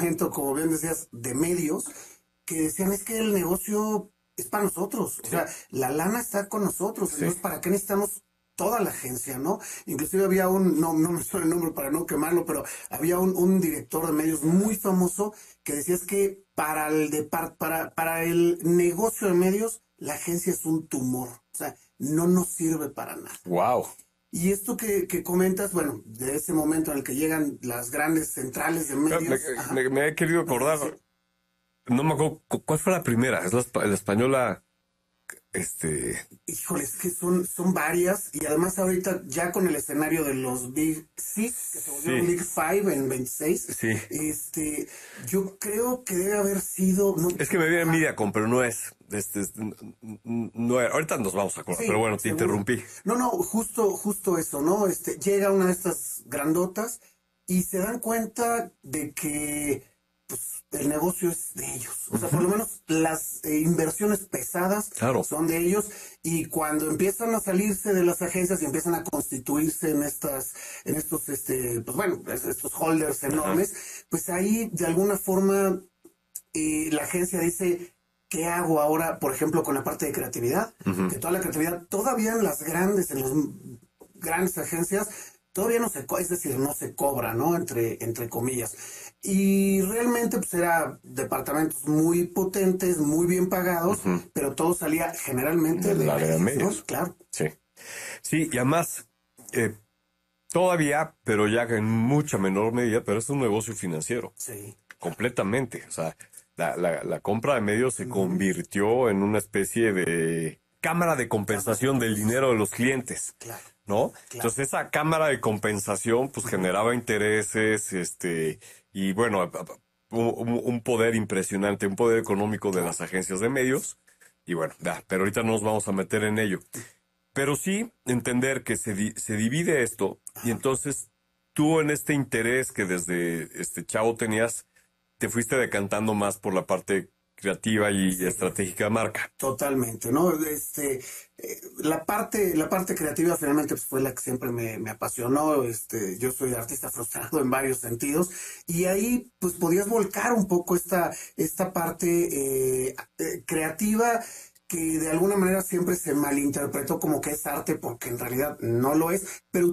departamento, como bien decías, de medios, que decían, es que el negocio es para nosotros, o sea, la lana está con nosotros, entonces, ¿para qué necesitamos toda la agencia, no? Inclusive había no me suena el nombre para no quemarlo, pero había un director de medios muy famoso que decía es que para el negocio de medios, la agencia es un tumor, o sea, no nos sirve para nada. Wow. Y esto que comentas, bueno, de ese momento en el que llegan las grandes centrales de medios. Me he querido acordar, no me acuerdo, ¿cuál fue la primera? Es la española, Híjole, es que son varias, y además ahorita ya con el escenario de los Big Six, que se volvieron Big Five en 26, yo creo que debe haber sido... No, es que me viene Mediacom, pero no es, no era. Ahorita nos vamos a acordar, pero bueno, te interrumpí. No, justo eso, ¿no? Llega una de estas grandotas y se dan cuenta de que pues, el negocio es de ellos. O sea, por lo menos las inversiones pesadas son de ellos, y cuando empiezan a salirse de las agencias y empiezan a constituirse en estos estos holders enormes, pues ahí de alguna forma la agencia dice, ¿qué hago ahora, por ejemplo, con la parte de creatividad? Que toda la creatividad, todavía en las grandes agencias, todavía no se cobra, ¿no? Entre comillas. Y realmente, pues, era departamentos muy potentes, muy bien pagados, pero todo salía generalmente de la medios, ¿no? Claro. Sí, y además, todavía, pero ya en mucha menor medida, pero es un negocio financiero. Sí. Completamente. O sea, la compra de medios se convirtió en una especie de cámara de compensación del dinero de los clientes. Claro. ¿No? Claro. Entonces esa cámara de compensación pues generaba intereses, y bueno, un poder impresionante, un poder económico de las agencias de medios, y bueno, pero ahorita no nos vamos a meter en ello. Pero sí entender que se divide esto, y entonces tú en este interés que desde chavo tenías, te fuiste decantando más por la parte creativa y estratégica de marca. Totalmente, ¿no? La parte creativa finalmente pues, fue la que siempre me apasionó. Yo soy artista frustrado en varios sentidos, y ahí pues podías volcar un poco esta parte creativa, que de alguna manera siempre se malinterpretó como que es arte, porque en realidad no lo es, pero